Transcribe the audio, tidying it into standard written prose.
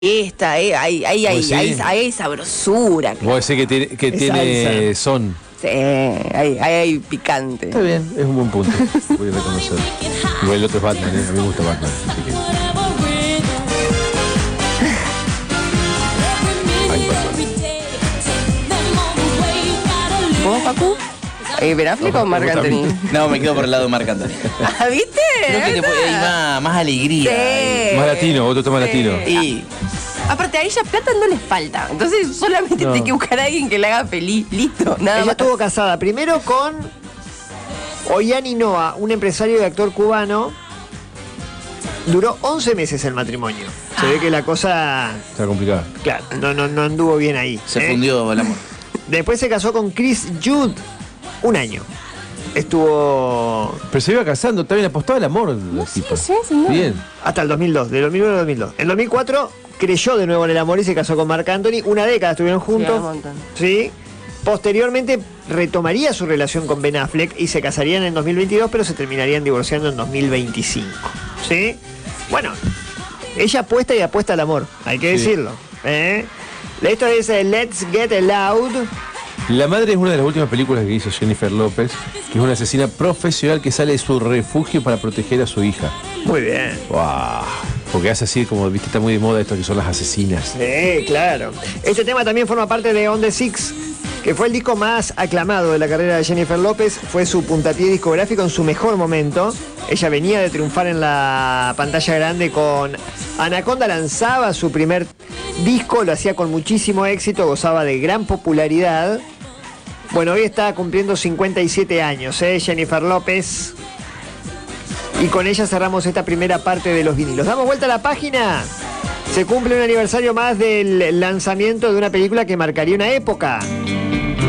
Esta, hay sabrosura. Vos decís que tiene son. Sí, hay picante. Está bien, es un buen punto. Voy a reconocer. Igual el otro es Batman, a mí me gusta Batman. Así que... Ay, Batman. ¿Vos, Pacu? ¿Ben Affleck o Marc Anthony? No, me quedo por el lado de Marc Anthony. ¿Ah, viste? Creo que hay más alegría. Sí. Más latino, otro tema latino. Y Aparte, a ella plata no les falta. Entonces solamente tiene que buscar a alguien que la haga feliz. Listo, nada Ella más. estuvo casada primero con Ollani Noa, un empresario y actor cubano. Duró 11 meses el matrimonio. Se ve que la cosa, Está complicado. claro, no anduvo bien ahí. se fundió el amor. Después se casó con Chris Judd, un año. Estuvo Pero se iba casando, también apostaba al amor. Sí, señor. Bien. hasta el 2002, del 2001 al 2002. En 2004 creyó de nuevo en el amor y se casó con Marc Anthony. Una década estuvieron juntos. un montón. Sí. Posteriormente retomaría su relación con Ben Affleck y se casarían en 2022, pero se terminarían divorciando en 2025. ¿Sí? Bueno, ella apuesta y apuesta al amor, hay que decirlo. Esto es Let's Get Loud. La Madre es una de las últimas películas que hizo Jennifer López, que es una asesina profesional que sale de su refugio para proteger a su hija. Muy bien. ¡Wow! Porque hace así, como viste, está muy de moda esto que son las asesinas. Sí, claro. Este tema también forma parte de On the Six, que fue el disco más aclamado de la carrera de Jennifer López. Fue su puntapié discográfico en su mejor momento. Ella venía de triunfar en la pantalla grande con Anaconda, lanzaba su primer disco, lo hacía con muchísimo éxito, gozaba de gran popularidad. Bueno, hoy está cumpliendo 57 años, Jennifer López. Y con ella cerramos esta primera parte de los vinilos. Damos vuelta a la página. Se cumple un aniversario más del lanzamiento de una película que marcaría una época.